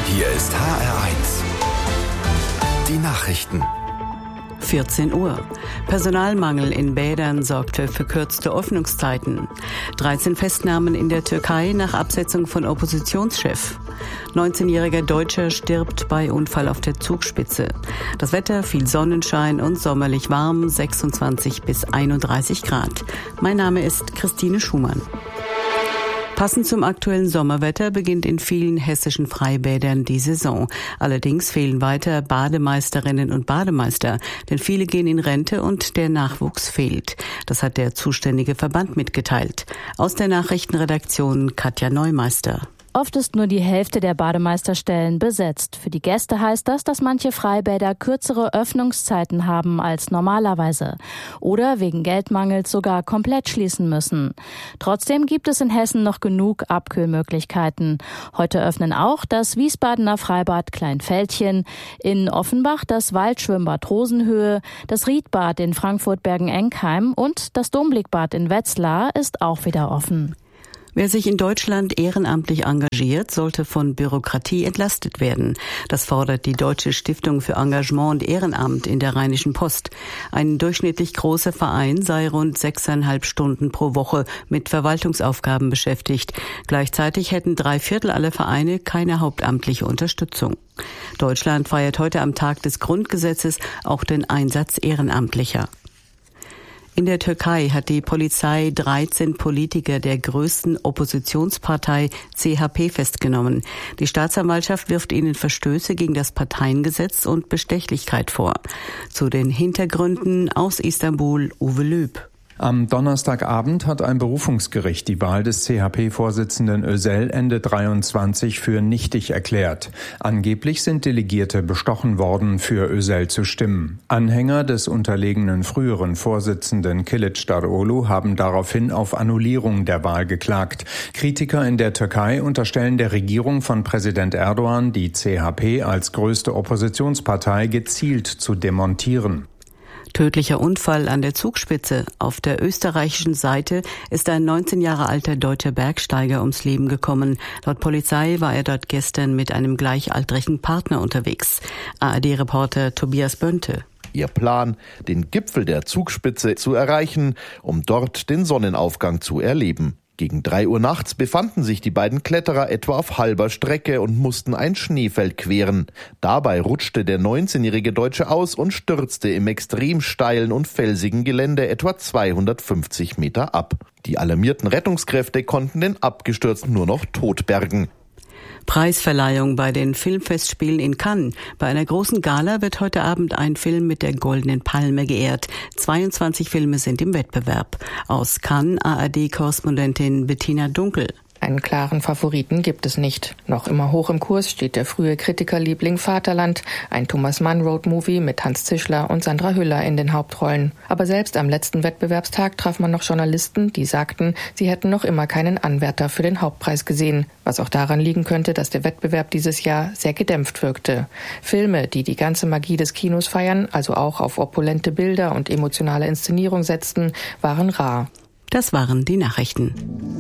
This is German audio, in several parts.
Hier ist HR1. Die Nachrichten. 14 Uhr. Personalmangel in Bädern sorgt für verkürzte Öffnungszeiten. 13 Festnahmen in der Türkei nach Absetzung von Oppositionschef. 19-jähriger Deutscher stirbt bei Unfall auf der Zugspitze. Das Wetter, viel Sonnenschein und sommerlich warm, 26 bis 31 Grad. Mein Name ist Christine Schumann. Passend zum aktuellen Sommerwetter beginnt in vielen hessischen Freibädern die Saison. Allerdings fehlen weiter Bademeisterinnen und Bademeister, denn viele gehen in Rente und der Nachwuchs fehlt. Das hat der zuständige Verband mitgeteilt. Aus der Nachrichtenredaktion Katja Neumeister. Oft ist nur die Hälfte der Bademeisterstellen besetzt. Für die Gäste heißt das, dass manche Freibäder kürzere Öffnungszeiten haben als normalerweise oder wegen Geldmangels sogar komplett schließen müssen. Trotzdem gibt es in Hessen noch genug Abkühlmöglichkeiten. Heute öffnen auch das Wiesbadener Freibad Kleinfeldchen, in Offenbach das Waldschwimmbad Rosenhöhe, das Riedbad in Frankfurt-Bergen-Enkheim und das Domblickbad in Wetzlar ist auch wieder offen. Wer sich in Deutschland ehrenamtlich engagiert, sollte von Bürokratie entlastet werden. Das fordert die Deutsche Stiftung für Engagement und Ehrenamt in der Rheinischen Post. Ein durchschnittlich großer Verein sei rund 6,5 Stunden pro Woche mit Verwaltungsaufgaben beschäftigt. Gleichzeitig hätten 3/4 aller Vereine keine hauptamtliche Unterstützung. Deutschland feiert heute am Tag des Grundgesetzes auch den Einsatz Ehrenamtlicher. In der Türkei hat die Polizei 13 Politiker der größten Oppositionspartei CHP festgenommen. Die Staatsanwaltschaft wirft ihnen Verstöße gegen das Parteiengesetz und Bestechlichkeit vor. Zu den Hintergründen aus Istanbul Uwe Lüb. Am Donnerstagabend hat ein Berufungsgericht die Wahl des CHP-Vorsitzenden Özel Ende 23 für nichtig erklärt. Angeblich sind Delegierte bestochen worden, für Özel zu stimmen. Anhänger des unterlegenen früheren Vorsitzenden Kılıçdaroğlu haben daraufhin auf Annullierung der Wahl geklagt. Kritiker in der Türkei unterstellen der Regierung von Präsident Erdogan, die CHP als größte Oppositionspartei gezielt zu demontieren. Tödlicher Unfall an der Zugspitze. Auf der österreichischen Seite ist ein 19 Jahre alter deutscher Bergsteiger ums Leben gekommen. Laut Polizei war er dort gestern mit einem gleichaltrigen Partner unterwegs. ARD-Reporter Tobias Bönte. Ihr Plan, den Gipfel der Zugspitze zu erreichen, um dort den Sonnenaufgang zu erleben. Gegen 3 Uhr nachts befanden sich die beiden Kletterer etwa auf halber Strecke und mussten ein Schneefeld queren. Dabei rutschte der 19-jährige Deutsche aus und stürzte im extrem steilen und felsigen Gelände etwa 250 Meter ab. Die alarmierten Rettungskräfte konnten den Abgestürzten nur noch tot bergen. Preisverleihung bei den Filmfestspielen in Cannes. Bei einer großen Gala wird heute Abend ein Film mit der Goldenen Palme geehrt. 22 Filme sind im Wettbewerb. Aus Cannes ARD-Korrespondentin Bettina Dunkel. Einen klaren Favoriten gibt es nicht. Noch immer hoch im Kurs steht der frühe Kritikerliebling Vaterland, ein Thomas Mann-Road-Movie mit Hans Zischler und Sandra Hüller in den Hauptrollen. Aber selbst am letzten Wettbewerbstag traf man noch Journalisten, die sagten, sie hätten noch immer keinen Anwärter für den Hauptpreis gesehen. Was auch daran liegen könnte, dass der Wettbewerb dieses Jahr sehr gedämpft wirkte. Filme, die die ganze Magie des Kinos feiern, also auch auf opulente Bilder und emotionale Inszenierung setzten, waren rar. Das waren die Nachrichten.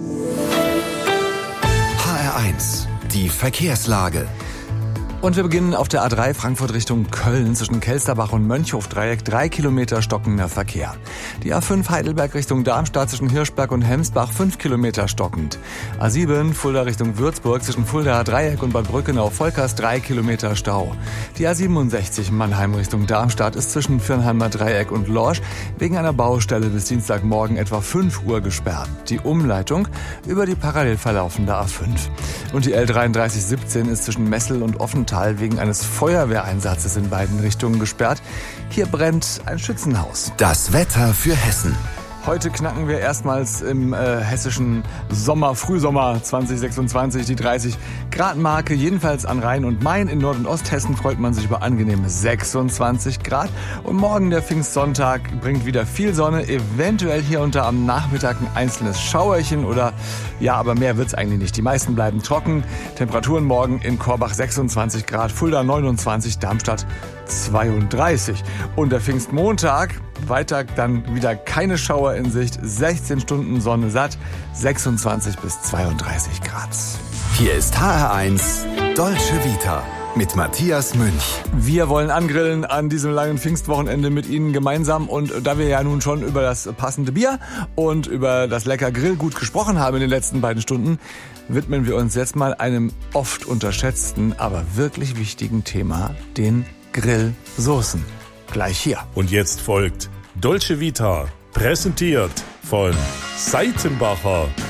HR1, die Verkehrslage. Und wir beginnen auf der A3 Frankfurt Richtung Köln zwischen Kelsterbach und Mönchhof-Dreieck, 3 Kilometer stockender Verkehr. Die A5 Heidelberg Richtung Darmstadt zwischen Hirschberg und Hemsbach 5 Kilometer stockend. A7 Fulda Richtung Würzburg zwischen Fuldaer Dreieck und Bad Brückenau-Volkers 3 Kilometer Stau. Die A67 Mannheim Richtung Darmstadt ist zwischen Firnheimer Dreieck und Lorsch wegen einer Baustelle bis Dienstagmorgen etwa 5 Uhr gesperrt. Die Umleitung über die parallel verlaufende A5. Und die L3317 ist zwischen Messel und Offental wegen eines Feuerwehreinsatzes in beiden Richtungen gesperrt. Hier brennt ein Schützenhaus. Das Wetter für Hessen. Heute knacken wir erstmals im hessischen Frühsommer 2026 die 30-Grad-Marke. Jedenfalls an Rhein und Main. In Nord- und Osthessen freut man sich über angenehme 26 Grad. Und morgen, der Pfingstsonntag, bringt wieder viel Sonne. Eventuell hier und da am Nachmittag ein einzelnes Schauerchen oder ja, aber mehr wird's eigentlich nicht. Die meisten bleiben trocken. Temperaturen morgen in Korbach 26 Grad, Fulda 29, Darmstadt 32. Und der Pfingstmontag, weiter dann wieder keine Schauer in Sicht, 16 Stunden Sonne satt, 26 bis 32 Grad. Hier ist HR1 Dolce Vita mit Matthias Münch. Wir wollen angrillen an diesem langen Pfingstwochenende mit Ihnen gemeinsam. Und da wir ja nun schon über das passende Bier und über das lecker Grillgut gesprochen haben in den letzten beiden Stunden, widmen wir uns jetzt mal einem oft unterschätzten, aber wirklich wichtigen Thema, den Grillsoßen. Gleich hier. Und jetzt folgt Dolce Vita, präsentiert von Seitenbacher.